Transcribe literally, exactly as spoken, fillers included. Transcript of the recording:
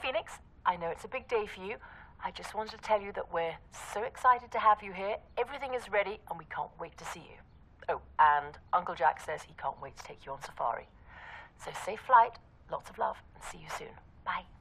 Phoenix. I know it's a big day for you. I just wanted to tell you that we're so excited to have you here. Everything is ready and we can't wait to see you. Oh, and Uncle Jack says he can't wait to take you on safari. So safe flight, lots of love, and see you soon. Bye.